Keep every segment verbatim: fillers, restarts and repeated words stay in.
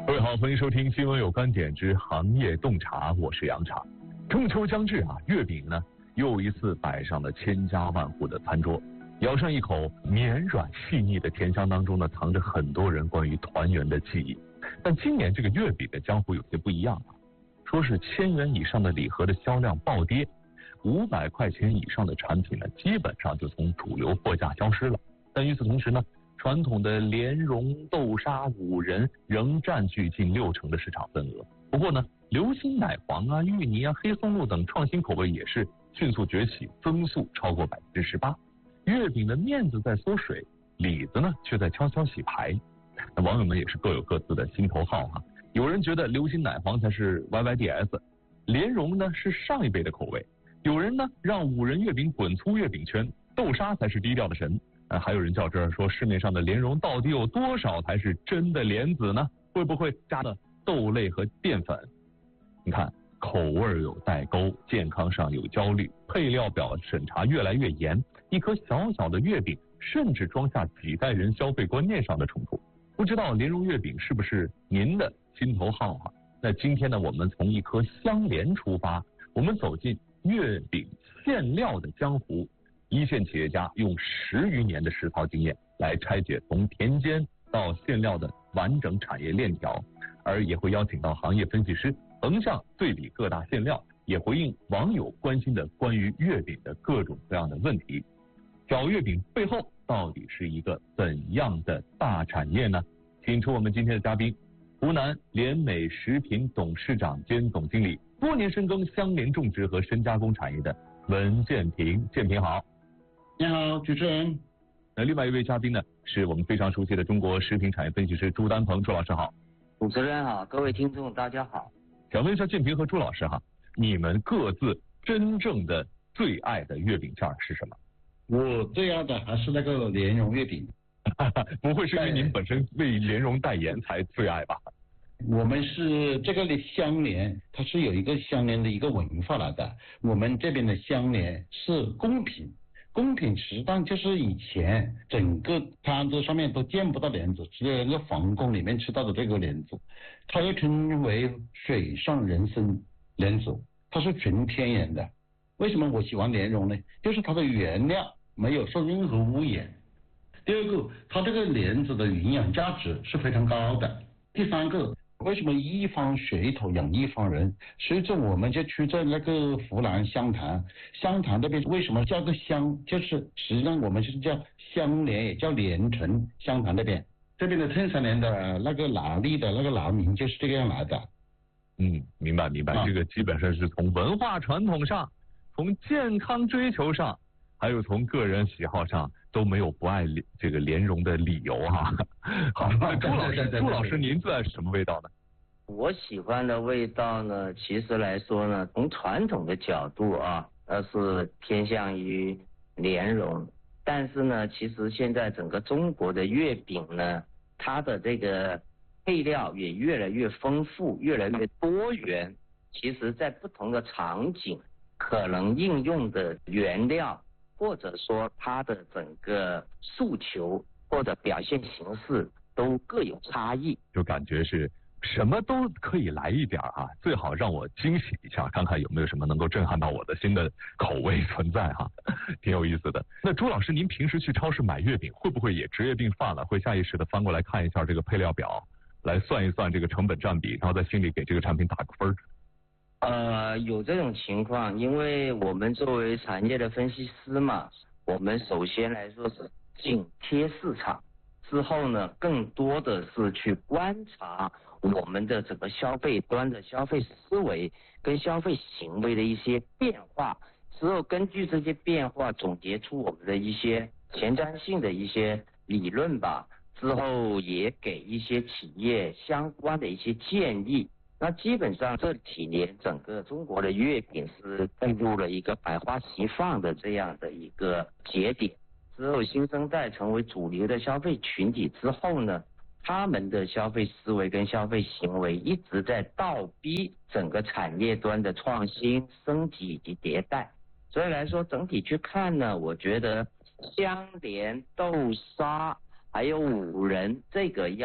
各位好，欢迎收听新闻有观点之行业洞察，我是杨茶。中秋将至啊，月饼呢又一次摆上了千家万户的餐桌。咬上一口绵软细腻的甜香当中呢，藏着很多人关于团圆的记忆。但今年这个月饼的江湖有些不一样啊，说是千元以上的礼盒的销量暴跌，五百块钱以上的产品呢，基本上就从主流货架消失了。但与此同时呢，传统的莲蓉、豆沙、五仁仍占据近六成的市场份额。不过呢，流心奶黄啊、芋泥啊、黑松露等创新口味也是迅速崛起，增速超过百分之十八。月饼的面子在缩水，里子呢却在悄悄洗牌。那网友们也是各有各自的心头好哈、啊。有人觉得流心奶黄才是 Y Y D S， 莲蓉呢是上一辈的口味。有人呢让五仁月饼滚出月饼圈，豆沙才是低调的神。呃，还有人较真儿说，市面上的莲蓉到底有多少才是真的莲子呢？会不会加的豆类和淀粉？你看，口味有代沟，健康上有焦虑，配料表审查越来越严，一颗小小的月饼甚至装下几代人消费观念上的冲突。不知道莲蓉月饼是不是您的心头好啊？那今天呢，我们从一颗香莲出发，我们走进月饼馅料的江湖。一线企业家用十余年的实操经验来拆解从田间到馅料的完整产业链条，而也会邀请到行业分析师横向对比各大馅料，也回应网友关心的关于月饼的各种各样的问题。小月饼背后到底是一个怎样的大产业呢？请出我们今天的嘉宾，湖南联美食品董事长兼总经理，多年深耕香莲种植和深加工产业的文建平。建平好。 你好，主持人。 那另外一位嘉宾呢，是我们非常熟悉的中国食品产业分析师朱丹鹏。朱老师好。 主持人好，各位听众大家好。 想问一下建平和朱老师哈，你们各自真正的最爱的月饼馅是什么？ 我最爱的还是那个莲蓉月饼。 不会是因为您本身为莲蓉代言才最爱吧？ 我们是这个香莲，它是有一个香莲的一个文化来的。我们这边的香莲是贡品，贡品实际上就是以前整个摊子上面都见不到莲子，只有那个皇宫里面吃到的这个莲子，它又称为水上人参莲子，它是纯天然的。为什么我喜欢莲蓉呢？就是它的原料没有受任何污染。第二个，它这个莲子的营养价值是非常高的。第三个，为什么一方水土养一方人？所以说我们就出在那个湖南湘潭，湘潭那边为什么叫个湘？就是实际上我们是叫香莲，也叫莲城。湘潭那边这边的衬衫莲的那个拿力的那个拿名就是这个样来的。 嗯，明白明白、啊，这个基本上是从文化传统上，从健康追求上，还有从个人喜好上，都没有不爱这个莲蓉的理由哈、啊。好，那朱老师，朱老师您最爱什么味道呢？ 我喜欢的味道呢，其实来说呢，从传统的角度啊，而是偏向于莲蓉。但是呢，其实现在整个中国的月饼呢，它的这个配料也越来越丰富，越来越多元。其实在不同的场景，可能应用的原料，或者说它的整个诉求或者表现形式都各有差异， 就感觉是什么都可以来一点啊，最好让我惊喜一下，看看有没有什么能够震撼到我的新的口味存在哈、啊，挺有意思的。那朱老师，您平时去超市买月饼，会不会也职业病犯了，会下意识的翻过来看一下这个配料表，来算一算这个成本占比，然后在心里给这个产品打个分？ 呃，有这种情况，因为我们作为产业的分析师嘛，我们首先来说是紧贴市场，之后呢，更多的是去观察我们的整个消费端的消费思维跟消费行为的一些变化，之后根据这些变化总结出我们的一些前瞻性的一些理论吧，之后也给一些企业相关的一些建议。那基本上这几年整个中国的月饼是步入了一个百花齐放的这样的一个节点，之后新生代成为主流的消费群体之后呢，他们的消费思维跟消费行为一直在倒逼整个产业端的创新、升级以及迭代。所以来说整体去看呢，我觉得香莲、豆沙还有五仁这个要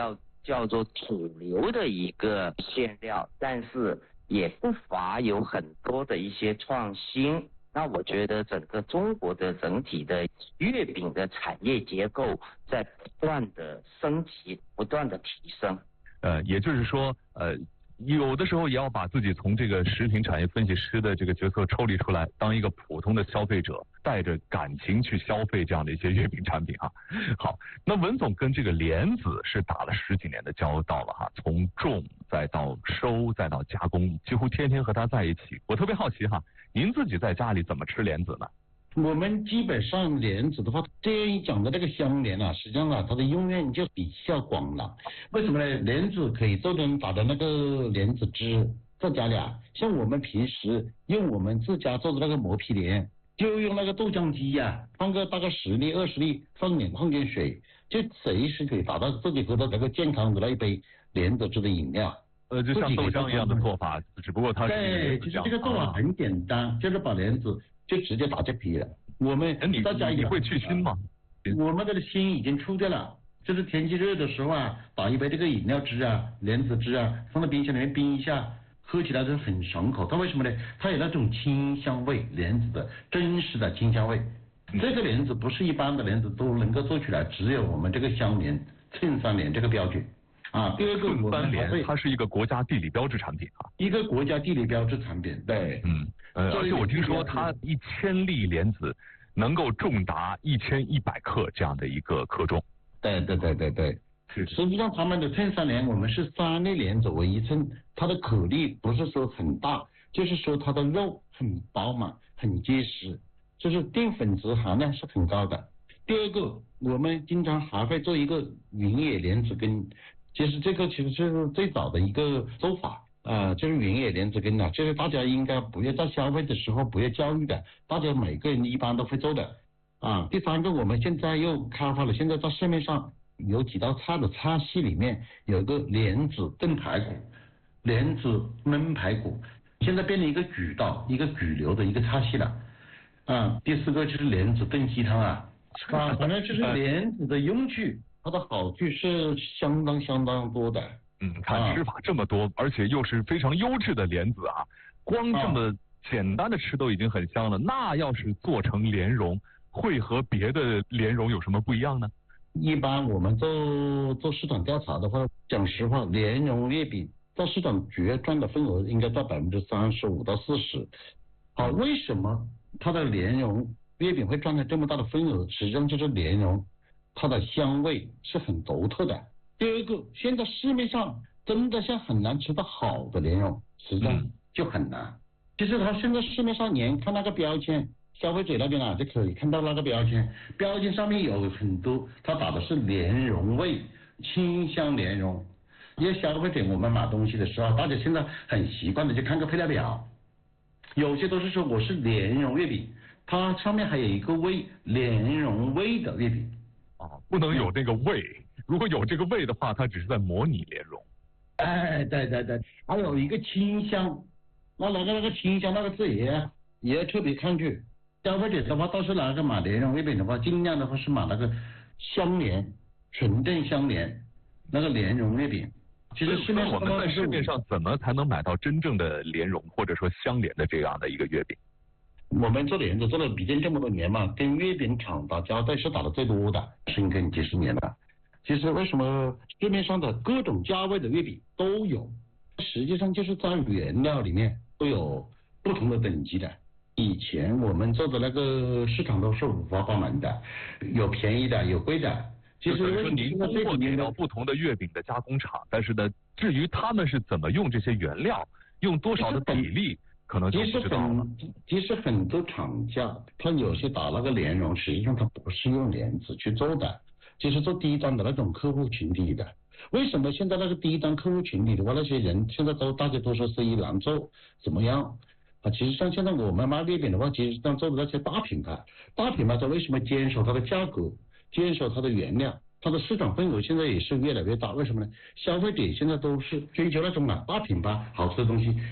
叫做主流的一个馅料，但是也不乏有很多的一些创新。那我觉得整个中国的整体的月饼的产业结构在不断的升级，不断的提升。 呃，也就是说，呃，有的时候也要把自己从这个食品产业分析师的这个角色抽离出来，当一个普通的消费者，带着感情去消费这样的一些月饼产品啊。好，那文总跟这个莲子是打了十几年的交道了哈，从种再到收再到加工，几乎天天和他在一起。我特别好奇哈，您自己在家里怎么吃莲子呢？ 我们基本上莲子的话，这一讲的这个香莲啊，实际上啊，它的用院就比较广了。为什么呢？莲子可以做成打的那个莲子汁，在家里啊，像我们平时用我们自家做的那个磨皮莲，就用那个豆浆机呀、啊，放个大概十粒二十粒，放点放点水，就随时可以打到自己喝到那个健康的那一杯莲子汁的饮料。 呃，就像豆浆一样的做法，只不过它是对，其实这个做法很简单，啊、就是把莲子就直接打进皮了。我们大家你会去腥吗？ 我们这个腥已经出掉了，就是天气热的时候啊，打一杯这个饮料汁啊、莲子汁啊，放到冰箱里面冰一下，喝起来就很爽口。它为什么呢？它有那种清香味，莲子的真实的清香味。这个莲子不是一般的莲子都能够做出来，只有我们这个香莲、衬三莲这个标准。啊，第二个衬三莲，它是一个国家地理标志产品啊， 一个国家地理标志产品，对， 嗯，呃，而且我听说它一千粒莲子能够重达一千一百克这样的一个克重。 对对对对对，是。实际上他们的衬三莲，我们是三粒莲子为一称，它的颗粒不是说很大，就是说它的肉很饱满、很结实，就是淀粉质含量是很高的。第二个，我们经常还会做一个云野莲子羹。其实这个其实是最早的一个做法啊、呃，就是云野莲子羹啊，就是大家应该不要在消费的时候不要教育的，大家每个人一般都会做的啊。第三个，我们现在又开发了，现在在市面上有几道菜的菜系里面有一个莲子炖排骨、莲子焖排骨，现在变成一个主道、一个主流的一个菜系了啊。第四个就是莲子炖鸡汤啊，啊，反正就是莲子的用处。它的好处是相当相当多的， 嗯，看吃法这么多，啊、而且又是非常优质的莲子啊，光这么简单的吃都已经很香了，啊、那要是做成莲蓉，会和别的莲蓉有什么不一样呢？ 一般我们做做市场调查的话，讲实话，莲蓉月饼在市场决赚的份额应该在百分之三十五到四十。好，为什么它的莲蓉月饼会赚了这么大的份额？实际上就是莲蓉。它的香味是很独特的。第二个，现在市面上真的像很难吃到好的莲蓉，实际上就很难。嗯、其实它现在市面上连看那个标签，消费者那边啊就可以看到那个标签，标签上面有很多，它打的是莲蓉味、清香莲蓉。因为消费者我们买东西的时候，大家现在很习惯的就看个配料表，有些都是说我是莲蓉月饼，它上面还有一个味，莲蓉味的月饼。 啊，不能有那个味，如果有这个味的话，它只是在模拟莲蓉。 哎，对对对，还有一个清香，那那个那个清香那个字也也要特别看去。消费者的话，倒是那个买莲蓉月饼的话，尽量的话是买那个香莲，纯正香莲，那个莲蓉月饼。其实市面上我们在市面上怎么才能买到真正的莲蓉或者说香莲的这样的一个月饼？ 我们做莲子做了毕竟这么多年嘛，跟月饼厂打交道是打的最多的，深耕几十年了。其实为什么市面上的各种价位的月饼都有，实际上就是在原料里面都有不同的等级的。以前我们做的那个市场都是五花八门的，有便宜的，有贵的。其实为什么您通过给到不同的月饼的加工厂，但是呢，至于他们是怎么用这些原料，用多少的比例？可能就不知道了。 其实很多厂家，他有些打那个莲蓉，实际上他不是用莲子去做的，就是做低端的那种客户群体的。为什么现在那个低端客户群体的话，那些人现在都大家都说生意难做，怎么样啊？其实像现在我们卖月饼的话，其实像做的那些大品牌，大品牌它为什么坚守它的价格，坚守它的原料？它的市场份额现在也是越来越大，为什么呢？消费者现在都是追求那种啊大品牌好吃的东西，